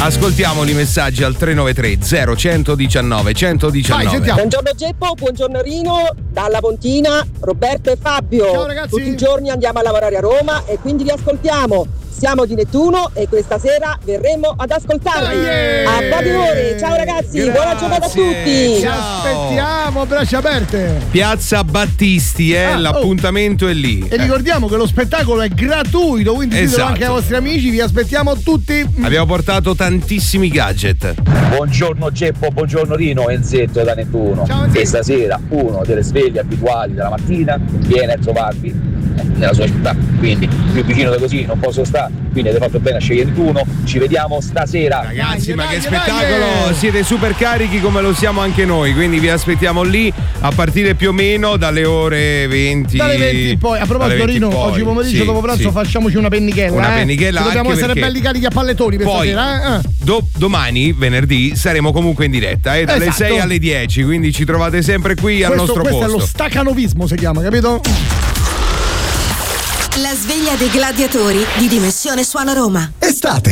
Ascoltiamoli i messaggi al 393 0119 119. Vai, buongiorno Geppo, buongiorno Rino, dalla Pontina, Roberto e Fabio. Ciao ragazzi. Tutti i giorni andiamo a lavorare a Roma e quindi vi ascoltiamo. Siamo di Nettuno e questa sera verremo ad ascoltarvi. A poche ore. Ciao ragazzi, grazie. Buona giornata a tutti. Ci aspettiamo, braccia aperte. Piazza Battisti, l'appuntamento è lì. E ricordiamo che lo spettacolo è gratuito, quindi ditelo anche ai vostri amici, vi aspettiamo tutti. Abbiamo portato tantissimi gadget. Buongiorno Geppo, buongiorno Rino, Enzetto da Nettuno. Ciao, Enzetto. E stasera uno delle sveglie abituali della mattina viene a trovarvi nella sua città, quindi più vicino da così non posso stare, quindi avete fatto bene a scegliere Nettuno. Ci vediamo stasera. Ragazzi, ma che spettacolo! Siete super carichi come lo siamo anche noi, quindi vi aspettiamo lì a partire più o meno dalle ore 20. Dalle 20 in poi. A proposito Rino, oggi pomeriggio dopo pranzo facciamoci una pennichella. Una pennichella, dobbiamo essere belli carichi a pallettoni per poi, stasera. Domani, venerdì, saremo comunque in diretta dalle 6 alle 10, quindi ci trovate sempre qui al nostro posto. Questo è lo stacanovismo, si chiama, capito? La sveglia dei gladiatori di Dimensione Suona Roma. Estate,